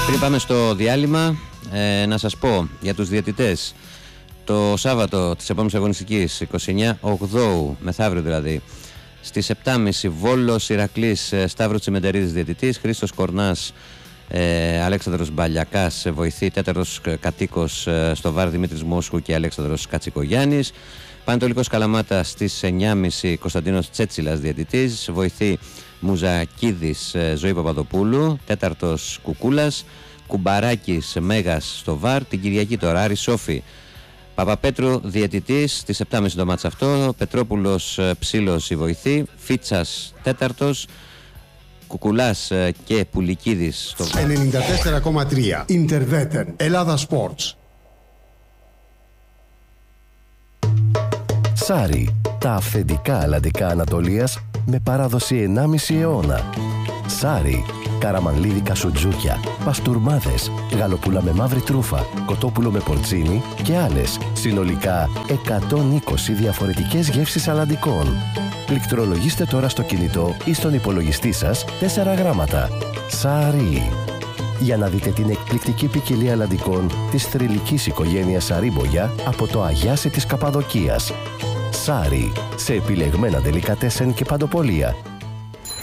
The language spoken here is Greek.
Πριν πάμε στο διάλειμμα, να σας πω για τους διαιτητές. Το Σάββατο της επόμενης αγωνιστικής, 29 Οκτώου, μεθαύριο δηλαδή, στις 7.30 Βόλος Ηρακλής, Σταύρο Τσιμεντερίδης διαιτητής, Χρήστος Κορνάς, Αλέξανδρος Μπαλιακάς βοηθή, τέταρτος κατοίκος στο ΒΑΡ Δημήτρης Μόσχου και Αλέξανδρος Κατσικογιάννης. Πανετολικός Καλαμάτα στις 9.30 Κωνσταντίνος Τσέτσιλας διαιτητής, βοηθή Μουζακίδης Ζωή Παπαδοπούλου, τέταρτος Κουκούλας, Κουμπαράκης Μέγας στο ΒΑΡ. Την Κυριακή τώρα Άρη Σόφη Παπαπέτρου διαιτητής στις 7.30 το μάτς αυτό, Πετρόπουλος Ψήλος η βοηθή, Φίτσας τέταρτος, Κουκουλάς και Πουλικίδης στο 94,3 Ιντερβέτεν Ελλάδα Sports. Σάρι, τα αυθεντικά αλλαντικά Ανατολίας με παράδοση 1,5 αιώνα. Σάρι, καραμανλίδικα σουτζούκια, παστούρμάδες, γαλοπούλα με μαύρη τρούφα, κοτόπουλο με πορτσίνι και άλλες, συνολικά 120 διαφορετικές γεύσεις αλλαντικών. Πληκτρολογήστε τώρα στο κινητό ή στον υπολογιστή σας 4 γράμματα. Σάρι. Για να δείτε την εκπληκτική ποικιλία αλλαντικών της θρυλικής οικογένειας Σαρίμπογια από το Αγιάσι της Καπαδοκίας. Σάρι, σε επιλεγμένα ντελικατέσεν και παντοπολία.